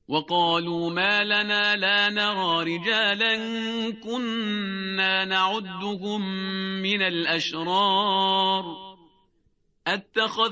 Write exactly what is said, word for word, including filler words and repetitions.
وقالوا ما لنا لا نرى رجالا كنا نعدهم من الأشرار اتخذ